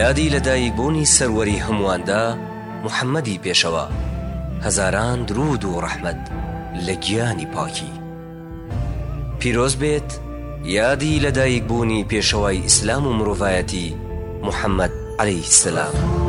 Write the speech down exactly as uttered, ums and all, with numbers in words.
یادی لەدایکبوونی سەروەری هەموواندا محەممەدی پێشەوە، هەزاران درود و ڕەحمەت لە گیانی پاکی. پیرۆز بێت یادی لەدایکبوونی پێشەوای ئیسلام و مرۆڤایەتی محەممەد عەلەیهی سەلام.